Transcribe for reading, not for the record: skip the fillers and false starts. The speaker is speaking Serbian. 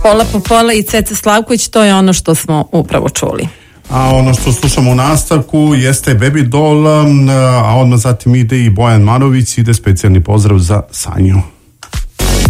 Pola po pola i Ceca Slavković, to je ono što smo upravo čuli. A ono što slušamo u nastavku jeste Baby Doll, a odmah zatim ide i Bojan Marović, ide specijalni pozdrav za Sanju.